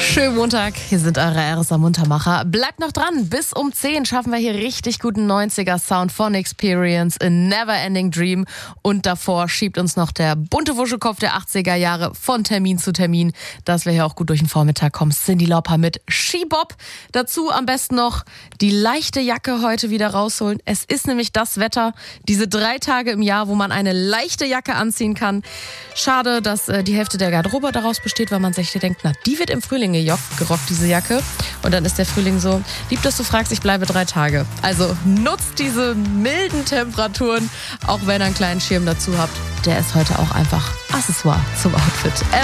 Schönen Montag, hier sind eure RSA Muntermacher. Bleibt noch dran, bis um 10 schaffen wir hier richtig guten 90er-Sound von Experience, A Never-Ending Dream. Und davor schiebt uns noch der bunte Wuschelkopf der 80er Jahre von Termin zu Termin, dass wir hier auch gut durch den Vormittag kommen. Cyndi Lauper mit Ski-Bop. Dazu am besten noch die leichte Jacke heute wieder rausholen. Es ist nämlich das Wetter, diese 3 Tage im Jahr, wo man eine leichte Jacke anziehen kann. Schade, dass die Hälfte der Garderobe daraus besteht, weil man sich denkt, na, die wird im Frühling gerockt, diese Jacke. Und dann ist der Frühling so, lieb, dass du fragst, ich bleibe 3 Tage. Also nutzt diese milden Temperaturen, auch wenn ihr einen kleinen Schirm dazu habt. Der ist heute auch einfach Accessoire zum Outfit.